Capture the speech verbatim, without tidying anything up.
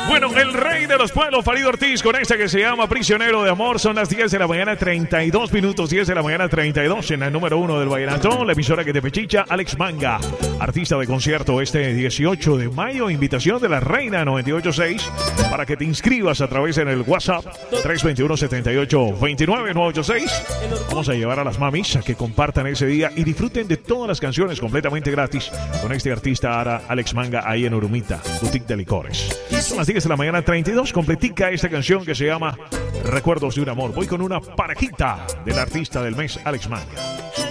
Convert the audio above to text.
Bueno, el rey de los pueblos, Farid Ortiz, con esta que se llama Prisionero de Amor. Son las diez de la mañana, treinta y dos minutos, diez de la mañana, treinta y dos, en el número uno del vallenato, la emisora que te pechicha, Alex Manga, artista de concierto este dieciocho de mayo, invitación de la Reina noventa y ocho punto seis, para que te inscribas a través en el WhatsApp tres dos uno, siete ocho dos nueve, nueve ocho seis. Vamos a llevar a las mamis a que compartan ese día y disfruten de todas las canciones completamente gratis con este artista Ara, Alex Manga, ahí en Urumita, Boutique de Licores. Son las diez de la mañana, treinta y dos, completica esta canción que se llama Recuerdos de un Amor. Voy con una parejita del artista del mes, Alex Manga.